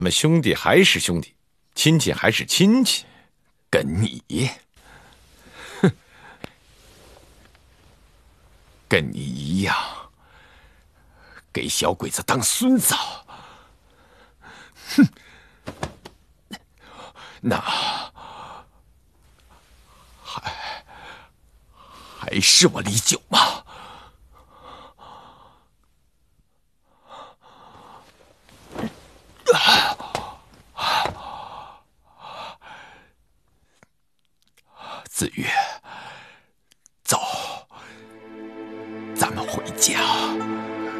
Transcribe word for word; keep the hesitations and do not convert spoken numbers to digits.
那么兄弟还是兄弟，亲戚还是亲戚， 跟你，哼，跟你一样，给小鬼子当孙子。哼，那还还是我李九吗？子玉。